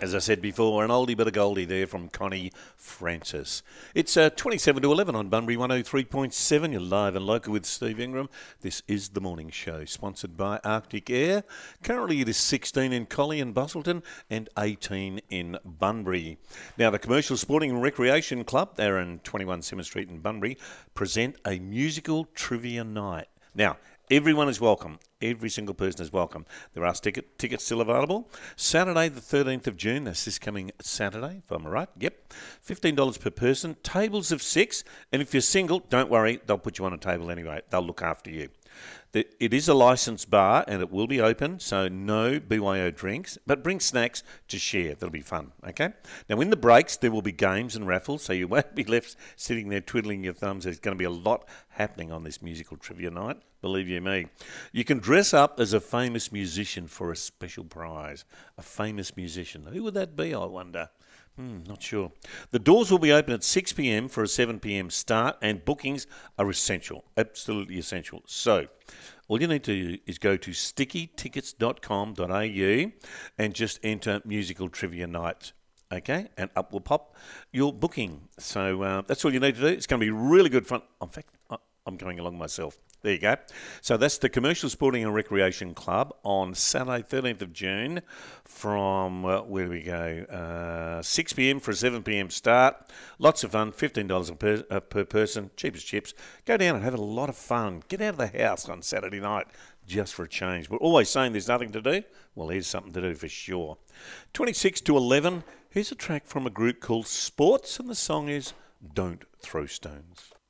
As I said before, an oldie but a goldie there from Connie Francis. It's 27 to 11 on Bunbury 103.7. You're live and local with Steve Ingram. This is The Morning Show, sponsored by Arctic Air. Currently it is 16 in Collie and Busselton and 18 in Bunbury. Now, the Commercial Sporting and Recreation Club, they're in 21 Simmer Street in Bunbury, present a musical trivia night. Now, everyone is welcome. Every single person is welcome. There are tickets still available. Saturday, the 13th of June. That's this coming Saturday, if I'm right. Yep. $15 per person. Tables of 6. And if you're single, don't worry. They'll put you on a table anyway. They'll look after you. It is a licensed bar and it will be open, so no BYO drinks, but bring snacks to share. That'll be fun, okay? Now, in the breaks, there will be games and raffles, so you won't be left sitting there twiddling your thumbs. There's going to be a lot happening on this musical trivia night, believe you me. You can dress up as a famous musician for a special prize. A famous musician. Who would that be, I wonder? Not sure. The doors will be open at 6 p.m. for a 7 p.m. start, and bookings are essential, absolutely essential. So, all you need to do is go to stickytickets.com.au and just enter musical trivia night. Okay, and up will pop your booking. So that's all you need to do. It's going to be really good fun. In fact, I'm going along myself. There you go. So that's the Commercial Sporting and Recreation Club on Saturday, 13th of June from, where do we go, 6 p.m. for a 7 p.m. start. Lots of fun, $15 per person, cheap as chips. Go down and have a lot of fun. Get out of the house on Saturday night just for a change. We're always saying there's nothing to do. Well, here's something to do for sure. 26 to 11, here's a track from a group called Sports, and the song is Don't Throw Stones.